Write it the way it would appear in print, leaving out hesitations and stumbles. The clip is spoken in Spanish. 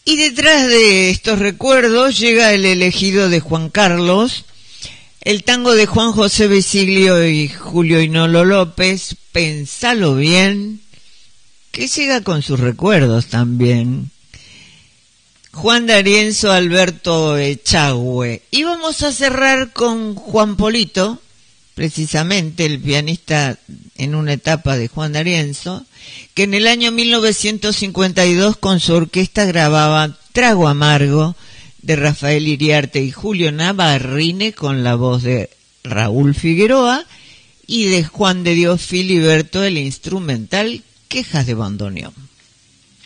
Y detrás de estos recuerdos llega el elegido de Juan Carlos, el tango de Juan José Besiglio y Julio Inolo López, Pensalo bien, que llega con sus recuerdos también. Juan D'Arienzo, Alberto Echagüe. Y vamos a cerrar con Juan Polito, precisamente el pianista en una etapa de Juan D'Arienzo, que en el año 1952 con su orquesta grababa Trago Amargo de Rafael Iriarte y Julio Navarrine, con la voz de Raúl Figueroa, y de Juan de Dios Filiberto el instrumental Quejas de Bandoneón.